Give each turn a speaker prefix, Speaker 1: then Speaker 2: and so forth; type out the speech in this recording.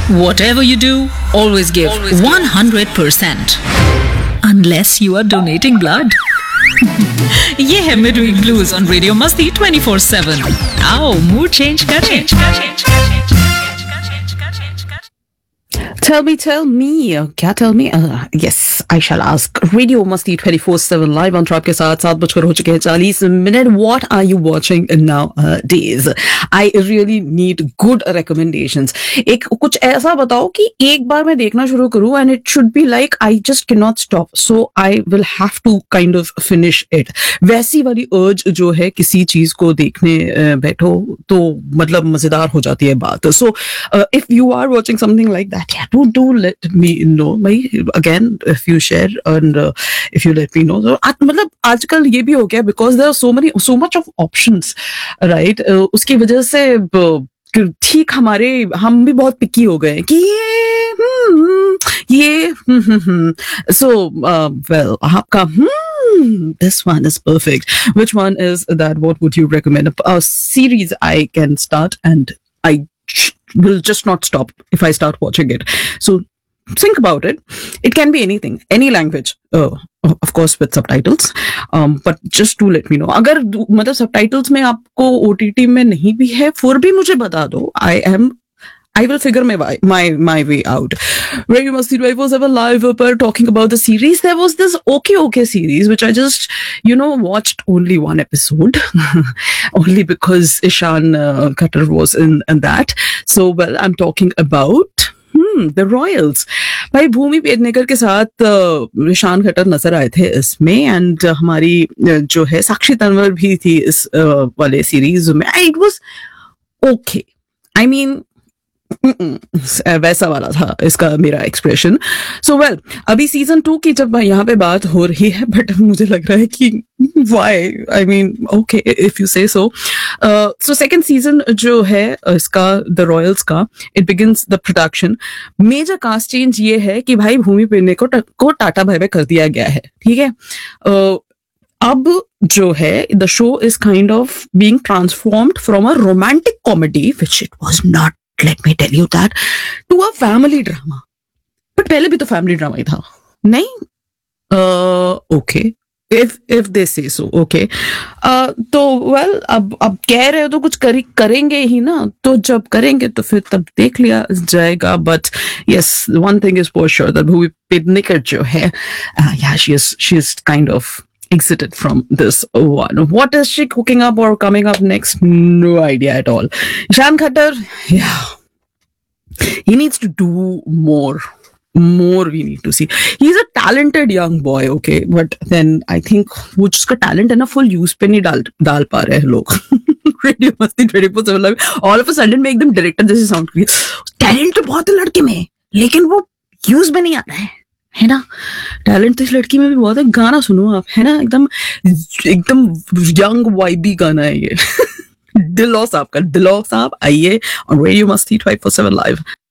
Speaker 1: Whatever you do, always give 100%. Unless you are donating blood. ये है Midweek Blues on Radio Masti 24/7. आओ mood change करें.
Speaker 2: Tell me, क्या tell me? Yes, I shall ask. Radio Masti 24/7 live on Trap के साथ 7 हो चुके हैं 40 minute. What are you watching nowadays? I really need good recommendations. एक कुछ ऐसा बताओ कि एक बार मैं देखना शुरू करूं and it should be like I just cannot stop. So I will have to kind of finish it. वैसी वाली urge जो है किसी चीज को देखने बैठो तो मतलब मजेदार हो जाती है बात. So if you are watching something like that, yeah, do let me know. Again, if you share and if you let me know. So मतलब आजकल ये भी हो गया because there are so much of options, right? उसकी वजह से ठीक हम भी बहुत पिकी हो गए कि ये so well आपका this one is perfect. Which one is that? What would you recommend? A series I can start and I will just not stop if I start watching it. So think about it. It can be anything, any language, of course with subtitles. But just to let me know. अगर मतलब subtitles में आपको OTT में नहीं भी है, फिर भी मुझे बता दो. I will figure my way out. Radio Masti 24/7 live पर talking about the series. There was this okay series which I just watched only one episode only because Ishan Khatter was in that. So well, I'm talking about The Royals. भाई भूमि पेडनेकर के साथ ईशान खट्टर नजर आए थे इसमें and हमारी जो है साक्षी तन्वर भी थी इस वाले सीरीज में. It was okay. I mean वैसा वाला था इसका मेरा एक्सप्रेशन. सो वेल अभी सीजन 2 की जब यहाँ पे बात हो रही है बट मुझे लग रहा है कि why I mean okay if you से सो. सो सेकंड सीजन जो है इसका द रॉयल्स का it begins the production. Major cast change ये है कि भाई भूमि पेडनेकर को टाटा बाय बाय कर दिया गया है. ठीक है. अब जो है the show is kind of being transformed from a romantic comedy which it was not, let me tell you that, to a family drama. But पहले भी तो family drama ही था नहीं? Okay, if they say so, okay. तो well अब कह रहे हो तो कुछ करेंगे ही ना, तो जब करेंगे तो फिर तब देख लिया जाएगा. But yes, one thing is for sure that Bhuvi Pednekar जो है, yeah, she is kind of exited from this one. What is she cooking up or coming up next? No idea at all. Ishan Khatter, yeah, he needs to do more we need to see. He's a talented young boy, okay, but then I think वो जिसका talent है ना full use पे नहीं डाल पा रहे हैं लोग. Radio Masti 24/7 live all of a sudden में एकदम director जैसे sound की talent तो बहुत है लड़के में लेकिन वो use में नहीं आ रहा है ना. टैलेंट तो इस लड़की में भी बहुत है. गाना सुनो आप, है ना, एकदम यंग वाइबी गाना है ये. दिलो साहब का, दिलो साहब आइए on Radio Masti 24/7 live.